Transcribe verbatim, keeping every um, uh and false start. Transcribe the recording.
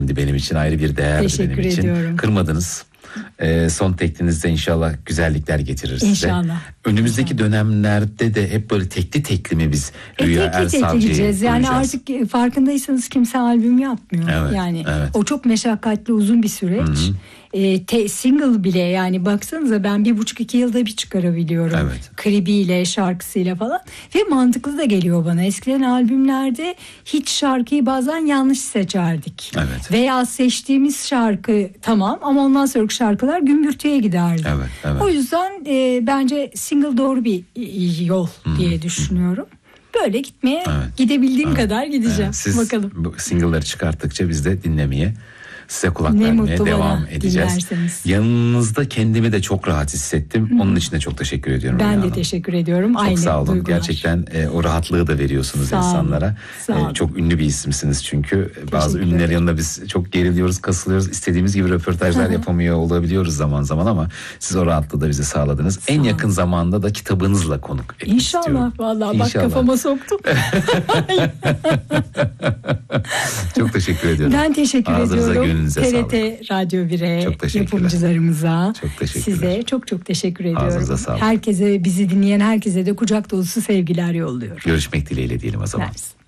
benim için ayrı bir değerdi. Teşekkür benim için. ediyorum. Kırmadınız. Ee, son teklinizde inşallah güzellikler getirir size. İnşallah. Önümüzdeki İnşallah. dönemlerde de hep böyle tekli tekli mi biz E, Rüya tekli tekli Ersavcı'yı gideceğiz. Yani duyacağız? artık farkındaysanız kimse albüm yapmıyor. Evet, yani evet. o çok meşakkatli, uzun bir süreç. Hı-hı. E, te, single bile, yani baksanıza ben bir buçuk iki yılda bir çıkarabiliyorum. Evet. Klibiyle, şarkısıyla falan. Ve mantıklı da geliyor bana. Eskiden albümlerde hiç şarkıyı bazen yanlış seçerdik. Evet. Veya seçtiğimiz şarkı tamam ama ondan sonraki şarkılar gümbürtüye giderdi. Evet, evet. O yüzden e, bence single doğru bir e, yol Hı-hı. diye düşünüyorum. Böyle gitmeye, Evet. gidebildiğim Evet. kadar gideceğim. Evet. Siz Bakalım. bu single'ları çıkarttıkça biz de dinlemeye, size kulak Ne vermeye mutlu devam bana edeceğiz. dinlerseniz. Yanınızda kendimi de çok rahat hissettim. Hı-hı. Onun için de çok teşekkür ediyorum. Ben Rüya de Hanım. teşekkür ediyorum. Çok Aynı sağ olun. duygular. Gerçekten e, o rahatlığı da veriyorsunuz Sağ olun. insanlara. Sağ olun. E, çok ünlü bir isimsiniz çünkü. Bazı Teşekkür ünlülerin ederim. yanında biz çok geriliyoruz, kasılıyoruz. İstediğimiz gibi röportajlar yapamıyor olabiliyoruz zaman zaman ama siz o rahatlığı da bize sağladınız. Sağ en olun. yakın zamanda da kitabınızla konuk etmek İnşallah. istiyorum. Vallahi bak İnşallah. kafama soktum. Çok teşekkür ediyorum. Ben teşekkür Ağzınıza, ediyorum. gönlünüze T R sağlık. T Radyo bir'e, Çok teşekkürler. yapımcılarımıza, Çok teşekkürler. size çok çok teşekkür ediyorum. Ağzınıza sağlık. Herkese, bizi dinleyen herkese de kucak dolusu sevgiler yolluyorum. Görüşmek dileğiyle diyelim o zaman. Mersi.